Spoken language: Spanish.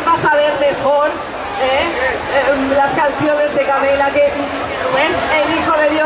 va a saber mejor las canciones de Camela que el Hijo de Dios.